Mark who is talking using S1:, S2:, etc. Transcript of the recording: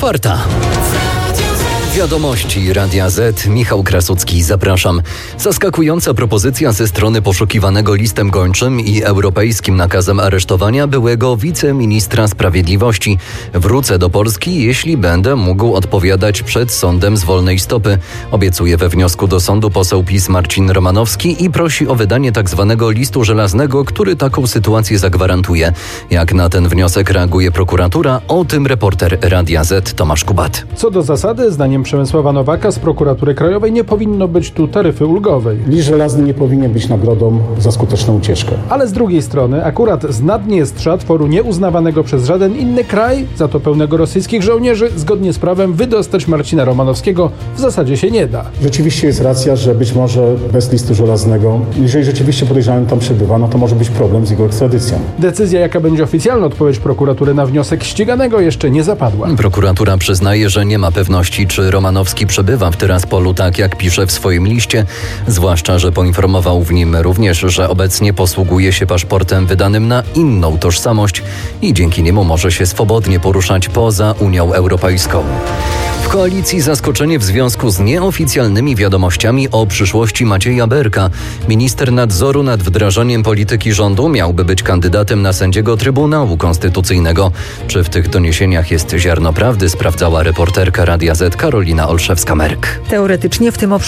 S1: 4. Wiadomości Radia Z. Michał Krasucki, zapraszam. Zaskakująca propozycja ze strony poszukiwanego listem gończym i europejskim nakazem aresztowania byłego wiceministra sprawiedliwości. Wrócę do Polski, jeśli będę mógł odpowiadać przed sądem z wolnej stopy. Obiecuje we wniosku do sądu poseł PiS Marcin Romanowski i prosi o wydanie tzw. listu żelaznego, który taką sytuację zagwarantuje. Jak na ten wniosek reaguje prokuratura? O tym reporter Radia Z Tomasz Kubat.
S2: Co do zasady, zdaniem Przemysława Nowaka z Prokuratury Krajowej nie powinno być tu taryfy ulgowej.
S3: List żelazny nie powinien być nagrodą za skuteczną ucieczkę.
S2: Ale z drugiej strony, akurat z Naddniestrza, tworu nieuznawanego przez żaden inny kraj, za to pełnego rosyjskich żołnierzy, zgodnie z prawem wydostać Marcina Romanowskiego w zasadzie się nie da.
S3: Rzeczywiście jest racja, że być może bez listu żelaznego, jeżeli rzeczywiście podejrzany tam przebywa, no to może być problem z jego ekstradycją.
S2: Decyzja, jaka będzie oficjalna odpowiedź prokuratury na wniosek ściganego, jeszcze nie zapadła.
S1: Prokuratura przyznaje, że nie ma pewności, czy Romanowski przebywa w Tyraspolu, tak jak pisze w swoim liście, zwłaszcza, że poinformował w nim również, że obecnie posługuje się paszportem wydanym na inną tożsamość i dzięki niemu może się swobodnie poruszać poza Unią Europejską. W koalicji zaskoczenie w związku z nieoficjalnymi wiadomościami o przyszłości Macieja Berka. Minister nadzoru nad wdrażaniem polityki rządu miałby być kandydatem na sędziego Trybunału Konstytucyjnego. Czy w tych doniesieniach jest ziarno prawdy, sprawdzała reporterka Radia Z Karolina Olszewska-Merk.
S4: Teoretycznie w tym obszarze